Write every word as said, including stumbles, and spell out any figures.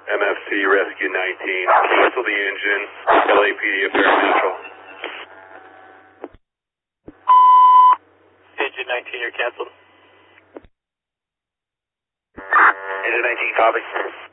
M F C Rescue nineteen. Cancel the engine. L A P D apparent neutral. Engine nineteen, you're canceled. Engine nineteen, copy.